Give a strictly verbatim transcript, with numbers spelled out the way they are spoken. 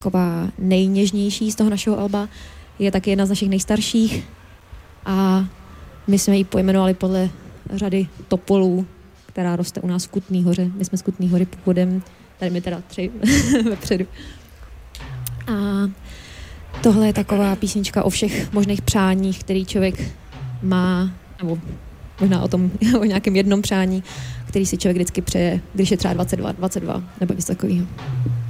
taková nejněžnější z toho našeho alba. Je taky jedna z našich nejstarších a my jsme ji pojmenovali podle řady topolů, která roste u nás v Kutný Hoře. My jsme z Kutný Hory původem, tady my teda tři vepředu. A tohle je taková písnička o všech možných přáních, který člověk má, nebo možná o tom, o nějakém jednom přání, který si člověk vždycky přeje, když je třeba dvacet dva, dvacet dva nebo něco takového.